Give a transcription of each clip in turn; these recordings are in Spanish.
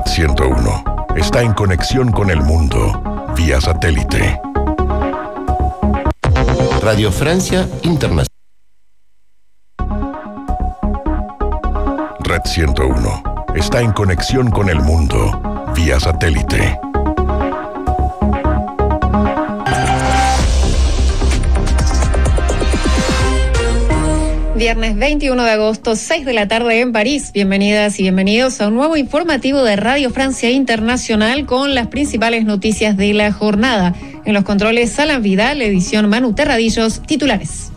Red 101 está en conexión con el mundo vía satélite. Radio Francia Internacional. Red 101 está en conexión con el mundo vía satélite. Viernes 21 de agosto, 6 de la tarde en París. Bienvenidas y bienvenidos a un nuevo informativo de Radio Francia Internacional con las principales noticias de la jornada. En los controles, Alan Vidal, edición Manu Terradillos, titulares.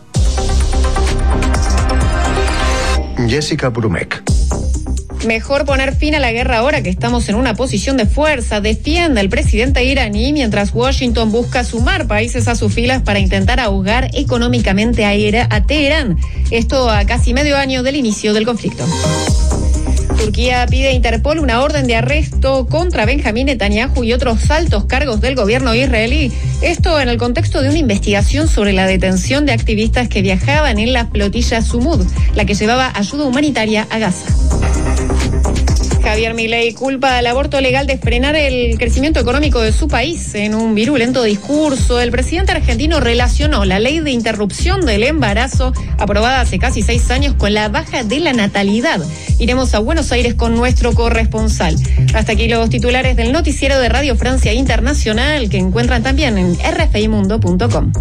Jessica Brumek. Mejor poner fin a la guerra ahora que estamos en una posición de fuerza, defiende el presidente iraní, mientras Washington busca sumar países a sus filas para intentar ahogar económicamente a Teherán. Esto a casi medio año del inicio del conflicto. Turquía pide a Interpol una orden de arresto contra Benjamín Netanyahu y otros altos cargos del gobierno israelí. Esto en el contexto de una investigación sobre la detención de activistas que viajaban en la flotilla Sumud, la que llevaba ayuda humanitaria a Gaza. Javier Milei culpa al aborto legal de frenar el crecimiento económico de su país. En un virulento discurso, el presidente argentino relacionó la ley de interrupción del embarazo, aprobada hace casi 6 años, con la baja de la natalidad. Iremos a Buenos Aires con nuestro corresponsal. Hasta aquí los titulares del noticiero de Radio Francia Internacional, que encuentran también en rfimundo.com.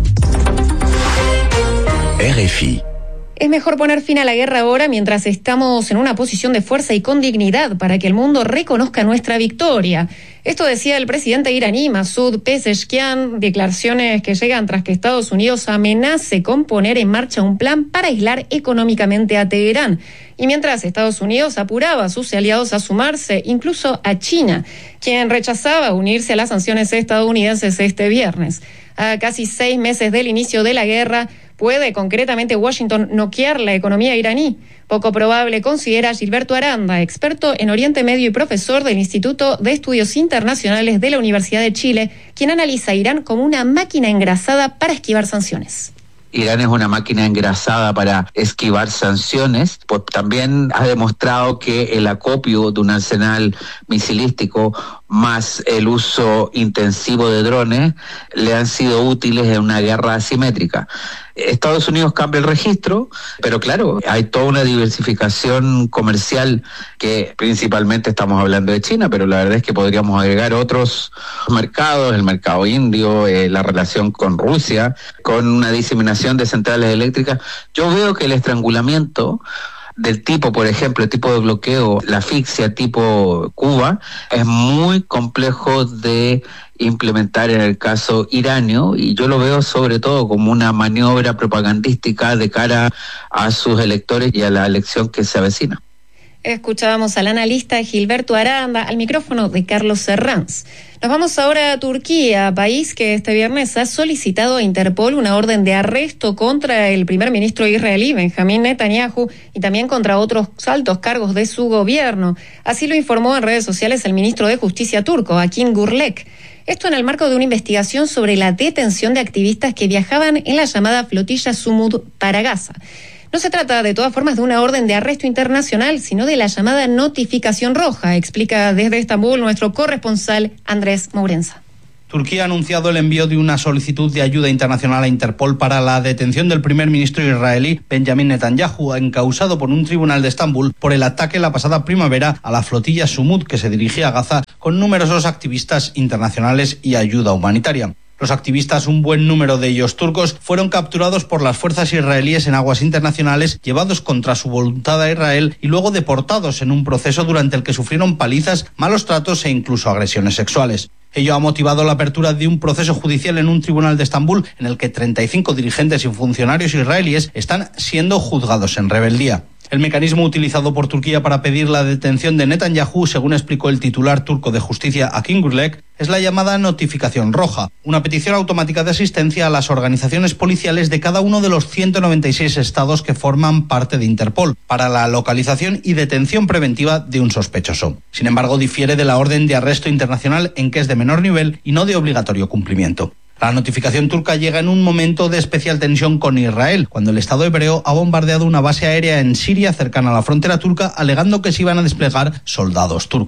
RFI. Es mejor poner fin a la guerra ahora mientras estamos en una posición de fuerza y con dignidad para que el mundo reconozca nuestra victoria. Esto decía el presidente iraní Masoud Pezeshkian, declaraciones que llegan tras que Estados Unidos amenace con poner en marcha un plan para aislar económicamente a Teherán. Y mientras Estados Unidos apuraba a sus aliados a sumarse, incluso a China, quien rechazaba unirse a las sanciones estadounidenses este viernes. A casi 6 meses del inicio de la guerra, ¿puede concretamente Washington noquear la economía iraní? Poco probable, considera Gilberto Aranda, experto en Oriente Medio y profesor del Instituto de Estudios Internacionales de la Universidad de Chile, quien analiza a Irán como una máquina engrasada para esquivar sanciones. Irán es una máquina engrasada para esquivar sanciones, pues también ha demostrado que el acopio de un arsenal misilístico más el uso intensivo de drones le han sido útiles en una guerra asimétrica. Estados Unidos cambia el registro, pero claro, hay toda una diversificación comercial que principalmente estamos hablando de China, pero la verdad es que podríamos agregar otros mercados, el mercado indio, la relación con Rusia, con una diseminación de centrales eléctricas. Yo veo que el estrangulamiento del tipo, por ejemplo, el tipo de bloqueo, la asfixia tipo Cuba, es muy complejo de implementar en el caso iranio, y yo lo veo sobre todo como una maniobra propagandística de cara a sus electores y a la elección que se avecina. Escuchábamos al analista Gilberto Aranda al micrófono de Carlos Herranz. Nos vamos ahora a Turquía, país que este viernes ha solicitado a Interpol una orden de arresto contra el primer ministro israelí, Benjamín Netanyahu, y también contra otros altos cargos de su gobierno. Así lo informó en redes sociales el ministro de Justicia turco, Akin Gürlek. Esto en el marco de una investigación sobre la detención de activistas que viajaban en la llamada flotilla Sumud para Gaza. No se trata, de todas formas, de una orden de arresto internacional, sino de la llamada notificación roja, explica desde Estambul nuestro corresponsal Andrés Mourenza. Turquía ha anunciado el envío de una solicitud de ayuda internacional a Interpol para la detención del primer ministro israelí Benjamín Netanyahu, encausado por un tribunal de Estambul por el ataque la pasada primavera a la flotilla Sumud que se dirigía a Gaza con numerosos activistas internacionales y ayuda humanitaria. Los activistas, un buen número de ellos turcos, fueron capturados por las fuerzas israelíes en aguas internacionales, llevados contra su voluntad a Israel y luego deportados en un proceso durante el que sufrieron palizas, malos tratos e incluso agresiones sexuales. Ello ha motivado la apertura de un proceso judicial en un tribunal de Estambul en el que 35 dirigentes y funcionarios israelíes están siendo juzgados en rebeldía. El mecanismo utilizado por Turquía para pedir la detención de Netanyahu, según explicó el titular turco de justicia Akin Gürlek, es la llamada notificación roja, una petición automática de asistencia a las organizaciones policiales de cada uno de los 196 estados que forman parte de Interpol para la localización y detención preventiva de un sospechoso. Sin embargo, difiere de la orden de arresto internacional en que es de menor nivel y no de obligatorio cumplimiento. La notificación turca llega en un momento de especial tensión con Israel, cuando el Estado hebreo ha bombardeado una base aérea en Siria cercana a la frontera turca, alegando que se iban a desplegar soldados turcos.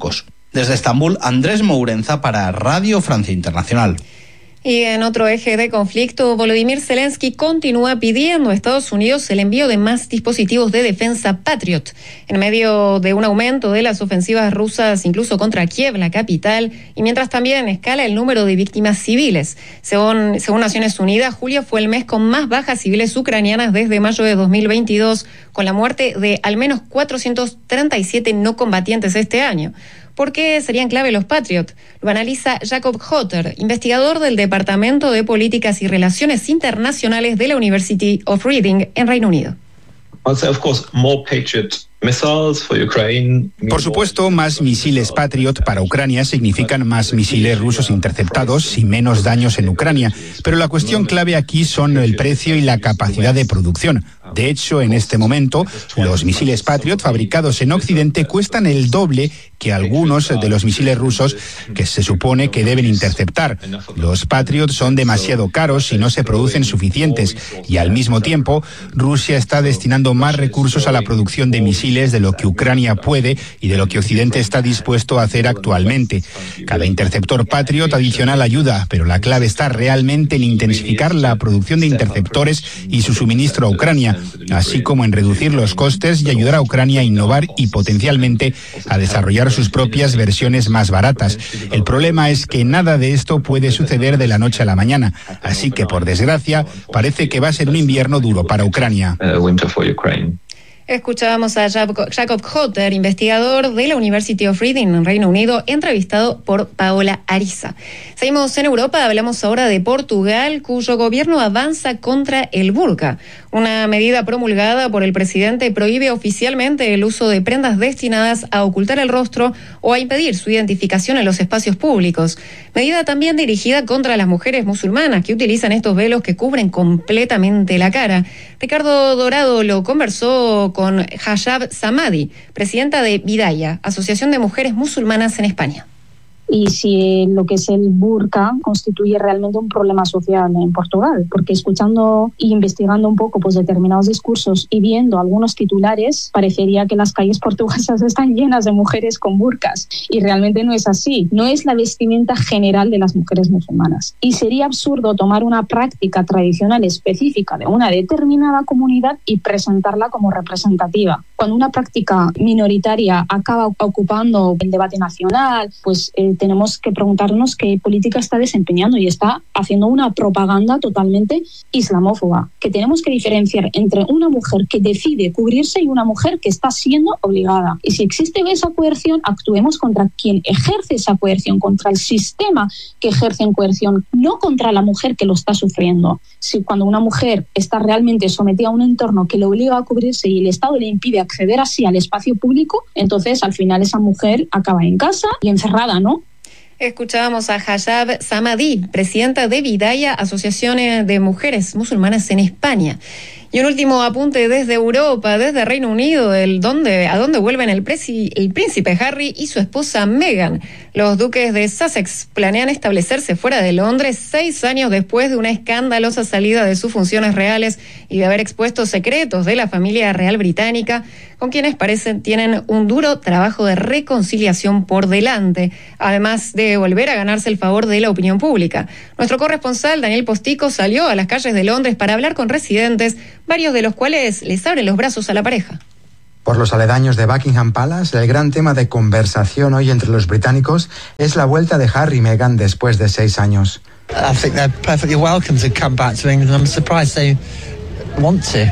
Desde Estambul, Andrés Mourenza para Radio Francia Internacional. Y en otro eje de conflicto, Volodymyr Zelensky continúa pidiendo a Estados Unidos el envío de más dispositivos de defensa Patriot, en medio de un aumento de las ofensivas rusas, incluso contra Kiev, la capital, y mientras también escala el número de víctimas civiles. Según Naciones Unidas, julio fue el mes con más bajas civiles ucranianas desde mayo de 2022, con la muerte de al menos 437 no combatientes este año. ¿Por qué serían clave los Patriot? Lo analiza Jacob Hotter, investigador del Departamento de Políticas y Relaciones Internacionales de la University of Reading en Reino Unido. Por supuesto, más misiles Patriot para Ucrania significan más misiles rusos interceptados y menos daños en Ucrania. Pero la cuestión clave aquí son el precio y la capacidad de producción. De hecho, en este momento, los misiles Patriot fabricados en Occidente cuestan el doble que algunos de los misiles rusos que se supone que deben interceptar. Los Patriot son demasiado caros y no se producen suficientes. Y al mismo tiempo, Rusia está destinando más recursos a la producción de misiles de lo que Ucrania puede y de lo que Occidente está dispuesto a hacer actualmente. Cada interceptor Patriot adicional ayuda, pero la clave está realmente en intensificar la producción de interceptores y su suministro a Ucrania, así como en reducir los costes y ayudar a Ucrania a innovar y potencialmente a desarrollar sus propias versiones más baratas. El problema es que nada de esto puede suceder de la noche a la mañana, así que por desgracia parece que va a ser un invierno duro para Ucrania. Escuchábamos a Jacob Hotter, investigador de la University of Reading en Reino Unido, entrevistado por Paola Ariza. Seguimos en Europa, hablamos ahora de Portugal, cuyo gobierno avanza contra el burka. Una medida promulgada por el presidente prohíbe oficialmente el uso de prendas destinadas a ocultar el rostro o a impedir su identificación en los espacios públicos. Medida también dirigida contra las mujeres musulmanas que utilizan estos velos que cubren completamente la cara. Ricardo Dorado lo conversó con Hajab Samadi, presidenta de Bidaya, Asociación de Mujeres Musulmanas en España. Y si lo que es el burka constituye realmente un problema social en Portugal, porque escuchando e investigando un poco pues determinados discursos y viendo algunos titulares, parecería que las calles portuguesas están llenas de mujeres con burkas, y realmente no es así. No es la vestimenta general de las mujeres musulmanas. Y sería absurdo tomar una práctica tradicional específica de una determinada comunidad y presentarla como representativa. Cuando una práctica minoritaria acaba ocupando el debate nacional, pues tenemos que preguntarnos qué política está desempeñando, y está haciendo una propaganda totalmente islamófoba. Que tenemos que diferenciar entre una mujer que decide cubrirse y una mujer que está siendo obligada. Y si existe esa coerción, actuemos contra quien ejerce esa coerción, contra el sistema que ejerce en coerción, no contra la mujer que lo está sufriendo. Si cuando una mujer está realmente sometida a un entorno que le obliga a cubrirse y el Estado le impide acceder así al espacio público, entonces al final esa mujer acaba en casa y encerrada, ¿no? Escuchábamos a Hajab Samadi, presidenta de Bidaya, Asociación de Mujeres Musulmanas en España. Y un último apunte desde Europa, desde Reino Unido, a dónde vuelven el príncipe Harry y su esposa Meghan. Los duques de Sussex planean establecerse fuera de Londres 6 años después de una escandalosa salida de sus funciones reales y de haber expuesto secretos de la familia real británica, con quienes tienen un duro trabajo de reconciliación por delante, además de volver a ganarse el favor de la opinión pública. Nuestro corresponsal, Daniel Postico, salió a las calles de Londres para hablar con residentes, varios de los cuales les abren los brazos a la pareja. Por los aledaños de Buckingham Palace, el gran tema de conversación hoy entre los británicos es la vuelta de Harry y Meghan después de 6 años. I think they're perfectly welcome to come back to England. I'm surprised they want to.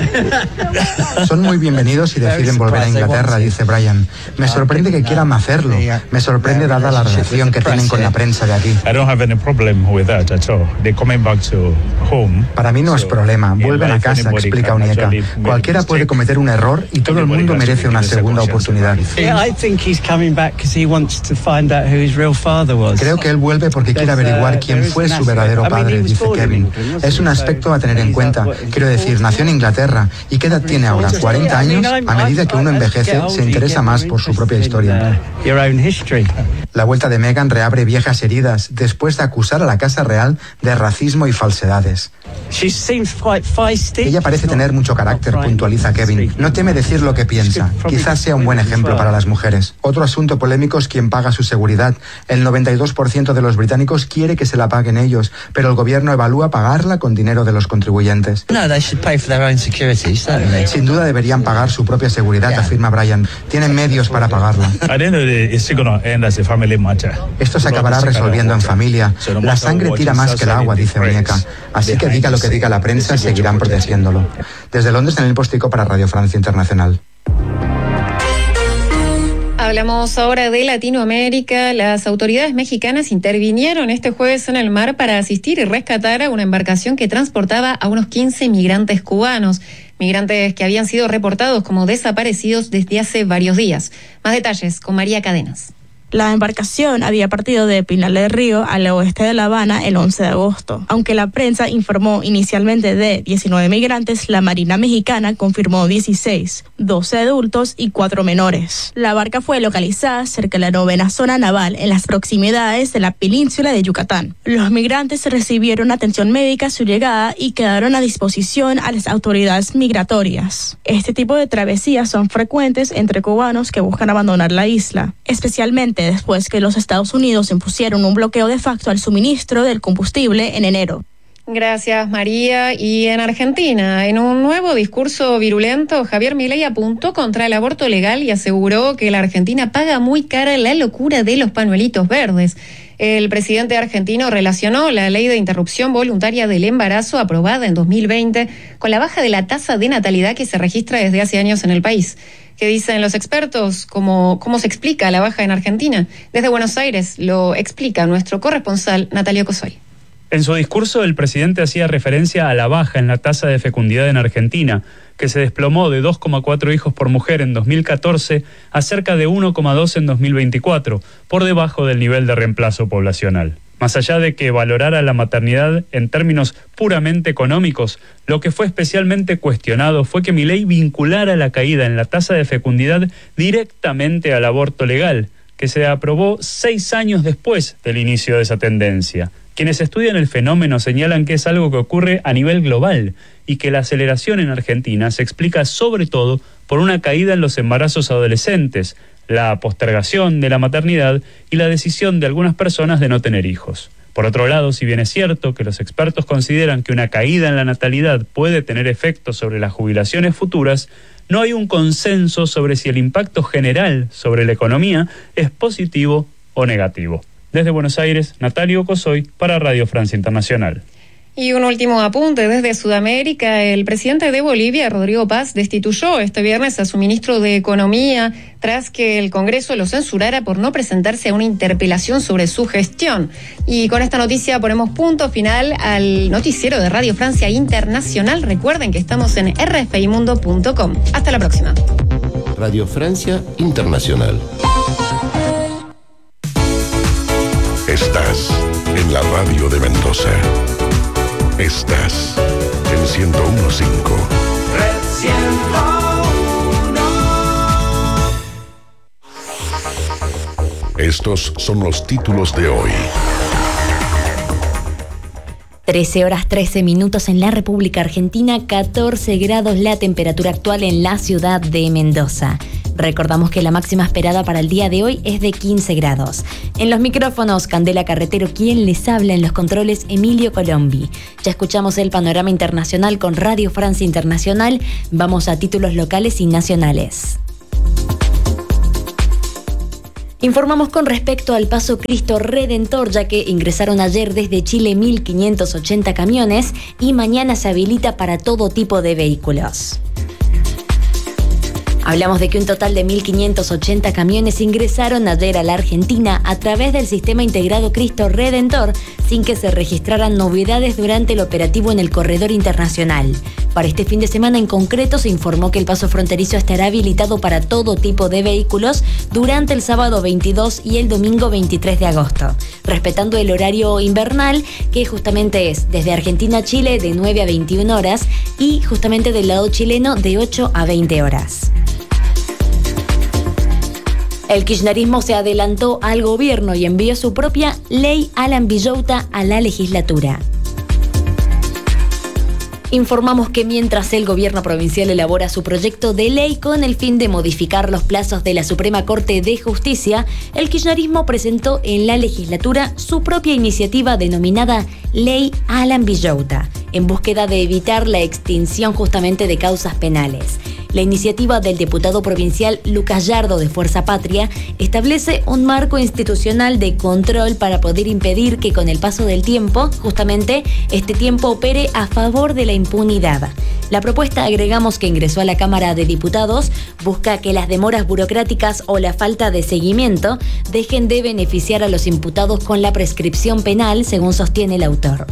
Son muy bienvenidos y deciden volver a Inglaterra, dice Brian. Me sorprende que quieran hacerlo. Me sorprende dada la relación que tienen con la prensa de aquí. Para mí no es problema. Vuelven a casa, explica Onyeka. Cualquiera puede cometer un error y todo el mundo merece una segunda oportunidad. Creo que él vuelve porque quiere averiguar quién fue su verdadero padre, dice Kevin. Es un aspecto a tener en cuenta. Quiero decir, nació en Inglaterra. ¿Y qué edad tiene ahora? ¿40 años? A medida que uno envejece, se interesa más por su propia historia. La vuelta de Meghan reabre viejas heridas después de acusar a la Casa Real de racismo y falsedades. Ella parece tener mucho carácter, puntualiza Kevin. No teme decir lo que piensa. Quizás sea un buen ejemplo para las mujeres. Otro asunto polémico es quién paga su seguridad. El 92% de los británicos quiere que se la paguen ellos, pero el gobierno evalúa pagarla con dinero de los contribuyentes. Sin duda deberían pagar su propia seguridad, afirma Brian. Tienen medios para pagarla. Esto se acabará resolviendo en familia. La sangre tira más que el agua, dice Onyeka. Así que diga lo que diga la prensa, seguirán protegiéndolo. Desde Londres, Daniel Postico para Radio Francia Internacional. Hablamos ahora de Latinoamérica. Las autoridades mexicanas intervinieron este jueves en el mar para asistir y rescatar a una embarcación que transportaba a unos 15 migrantes cubanos. Migrantes que habían sido reportados como desaparecidos desde hace varios días. Más detalles con María Cadenas. La embarcación había partido de Pinar del Río al oeste de La Habana el 11 de agosto. Aunque la prensa informó inicialmente de 19 migrantes, la Marina mexicana confirmó 16, 12 adultos y 4 menores. La barca fue localizada cerca de la 9ª zona naval en las proximidades de la península de Yucatán. Los migrantes recibieron atención médica a su llegada y quedaron a disposición a las autoridades migratorias. Este tipo de travesías son frecuentes entre cubanos que buscan abandonar la isla, especialmente después que los Estados Unidos impusieron un bloqueo de facto al suministro del combustible en enero. Gracias, María. Y en Argentina, en un nuevo discurso virulento, Javier Milei apuntó contra el aborto legal y aseguró que la Argentina paga muy cara la locura de los pañuelitos verdes. El presidente argentino relacionó la ley de interrupción voluntaria del embarazo aprobada en 2020 con la baja de la tasa de natalidad que se registra desde hace años en el país. ¿Qué dicen los expertos? ¿Cómo se explica la baja en Argentina? Desde Buenos Aires lo explica nuestro corresponsal Natalio Cosoy. En su discurso, el presidente hacía referencia a la baja en la tasa de fecundidad en Argentina, que se desplomó de 2,4 hijos por mujer en 2014 a cerca de 1,2 en 2024, por debajo del nivel de reemplazo poblacional. Más allá de que valorara la maternidad en términos puramente económicos, lo que fue especialmente cuestionado fue que Milei vinculara la caída en la tasa de fecundidad directamente al aborto legal, que se aprobó 6 años después del inicio de esa tendencia. Quienes estudian el fenómeno señalan que es algo que ocurre a nivel global y que la aceleración en Argentina se explica sobre todo por una caída en los embarazos adolescentes, la postergación de la maternidad y la decisión de algunas personas de no tener hijos. Por otro lado, si bien es cierto que los expertos consideran que una caída en la natalidad puede tener efectos sobre las jubilaciones futuras, no hay un consenso sobre si el impacto general sobre la economía es positivo o negativo. Desde Buenos Aires, Natalio Cosoy para Radio Francia Internacional. Y un último apunte desde Sudamérica. El presidente de Bolivia, Rodrigo Paz, destituyó este viernes a su ministro de Economía tras que el Congreso lo censurara por no presentarse a una interpelación sobre su gestión. Y con esta noticia ponemos punto final al noticiero de Radio Francia Internacional. Recuerden que estamos en rfimundo.com. Hasta la próxima. Radio Francia Internacional. Estás en la radio de Mendoza. Estás en 101.5. Red 101. Estos son los títulos de hoy. 13 horas 13 minutos en la República Argentina, 14 grados la temperatura actual en la ciudad de Mendoza. Recordamos que la máxima esperada para el día de hoy es de 15 grados. En los micrófonos, Candela Carretero, quien les habla, en los controles, Emilio Colombi. Ya escuchamos el panorama internacional con Radio Francia Internacional. Vamos a títulos locales y nacionales. Informamos con respecto al Paso Cristo Redentor, ya que ingresaron ayer desde Chile 1.580 camiones y mañana se habilita para todo tipo de vehículos. Hablamos de que un total de 1.580 camiones ingresaron ayer a la Argentina a través del sistema integrado Cristo Redentor, sin que se registraran novedades durante el operativo en el corredor internacional. Para este fin de semana en concreto se informó que el paso fronterizo estará habilitado para todo tipo de vehículos durante el sábado 22 y el domingo 23 de agosto, respetando el horario invernal, que justamente es desde Argentina a Chile de 9 a 21 horas y justamente del lado chileno de 8 a 20 horas. El kirchnerismo se adelantó al gobierno y envió su propia ley Alan Villota a la legislatura. Informamos que mientras el gobierno provincial elabora su proyecto de ley con el fin de modificar los plazos de la Suprema Corte de Justicia, el kirchnerismo presentó en la legislatura su propia iniciativa denominada Ley Alan Villota, en búsqueda de evitar la extinción justamente de causas penales. La iniciativa del diputado provincial Lucas Yardo de Fuerza Patria establece un marco institucional de control para poder impedir que con el paso del tiempo, justamente este tiempo opere a favor de la impunidad. La propuesta, agregamos, que ingresó a la Cámara de Diputados, busca que las demoras burocráticas o la falta de seguimiento dejen de beneficiar a los imputados con la prescripción penal, según sostiene el autor.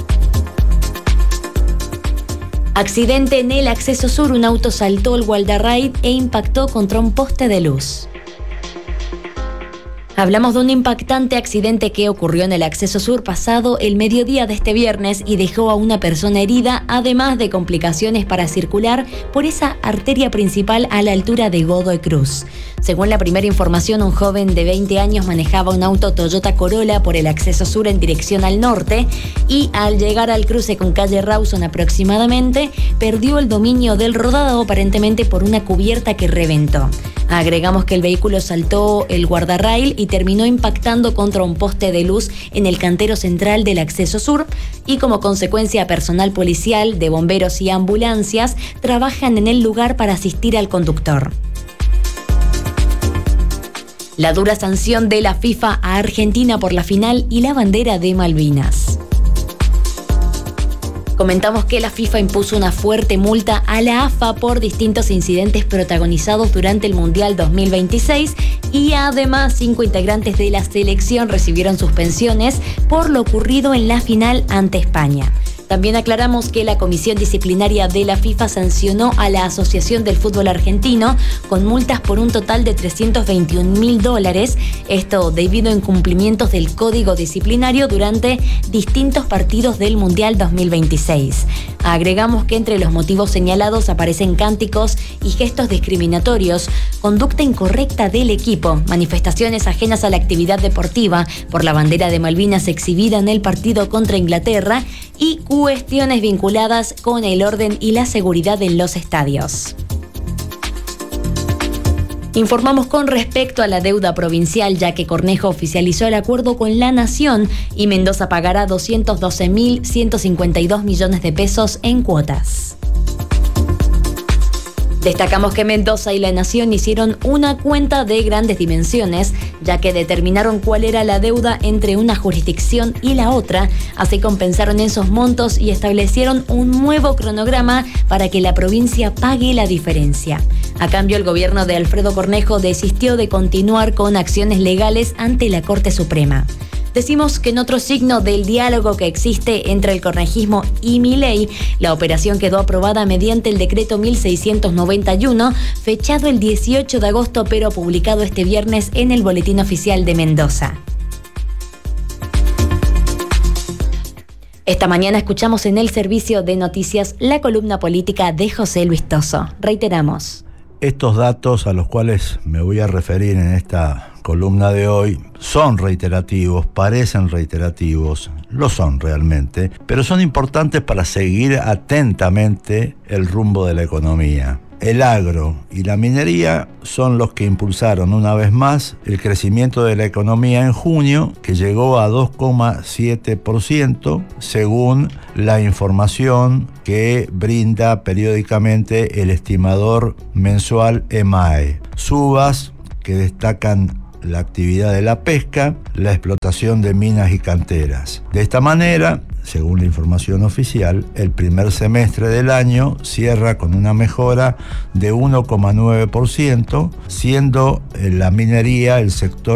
Accidente en el acceso sur, un auto saltó el guardarraíl e impactó contra un poste de luz. Hablamos de un impactante accidente que ocurrió en el acceso sur pasado el mediodía de este viernes y dejó a una persona herida, además de complicaciones para circular por esa arteria principal a la altura de Godoy Cruz. Según la primera información, un joven de 20 años manejaba un auto Toyota Corolla por el acceso sur en dirección al norte y al llegar al cruce con calle Rawson aproximadamente, perdió el dominio del rodado aparentemente por una cubierta que reventó. Agregamos que el vehículo saltó el guardarraíl y terminó impactando contra un poste de luz en el cantero central del acceso sur y como consecuencia personal policial, de bomberos y ambulancias trabajan en el lugar para asistir al conductor. La dura sanción de la FIFA a Argentina por la final y la bandera de Malvinas. Comentamos que la FIFA impuso una fuerte multa a la AFA por distintos incidentes protagonizados durante el Mundial 2026 y además 5 integrantes de la selección recibieron suspensiones por lo ocurrido en la final ante España. También aclaramos que la Comisión Disciplinaria de la FIFA sancionó a la Asociación del Fútbol Argentino con multas por un total de $321.000, esto debido a incumplimientos del Código Disciplinario durante distintos partidos del Mundial 2026. Agregamos que entre los motivos señalados aparecen cánticos y gestos discriminatorios, conducta incorrecta del equipo, manifestaciones ajenas a la actividad deportiva por la bandera de Malvinas exhibida en el partido contra Inglaterra y cuestiones vinculadas con el orden y la seguridad en los estadios. Informamos con respecto a la deuda provincial, ya que Cornejo oficializó el acuerdo con la Nación y Mendoza pagará 212.152 millones de pesos en cuotas. Destacamos que Mendoza y la Nación hicieron una cuenta de grandes dimensiones, ya que determinaron cuál era la deuda entre una jurisdicción y la otra, así compensaron esos montos y establecieron un nuevo cronograma para que la provincia pague la diferencia. A cambio, el gobierno de Alfredo Cornejo desistió de continuar con acciones legales ante la Corte Suprema. Decimos que en otro signo del diálogo que existe entre el cornejismo y Milei, la operación quedó aprobada mediante el decreto 1691, fechado el 18 de agosto, pero publicado este viernes en el Boletín Oficial de Mendoza. Esta mañana escuchamos en el servicio de noticias la columna política de José Luis Toso. Reiteramos. Estos datos a los cuales me voy a referir en esta columna de hoy son reiterativos, parecen reiterativos, lo son realmente, pero son importantes para seguir atentamente el rumbo de la economía. El agro y la minería son los que impulsaron una vez más el crecimiento de la economía en junio, que llegó a 2,7% según la información que brinda periódicamente el estimador mensual EMAE. Subas que destacan la actividad de la pesca, la explotación de minas y canteras. De esta manera, según la información oficial, el primer semestre del año cierra con una mejora de 1,9%, siendo la minería el sector